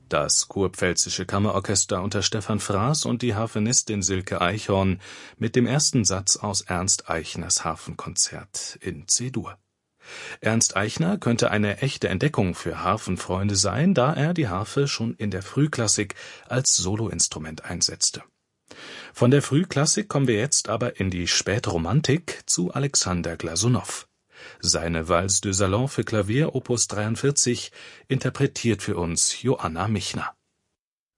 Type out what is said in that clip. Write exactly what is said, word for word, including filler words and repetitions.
Das kurpfälzische Kammerorchester unter Stefan Fraß und die Harfenistin Silke Eichhorn mit dem ersten Satz aus Ernst Eichners Harfenkonzert in C-Dur. Ernst Eichner könnte eine echte Entdeckung für Harfenfreunde sein, da er die Harfe schon in der Frühklassik als Soloinstrument einsetzte. Von der Frühklassik kommen wir jetzt aber in die Spätromantik zu Alexander Glasunow. Seine Valse de Salon für Klavier Opus dreiundvierzig interpretiert für uns Joanna Michner.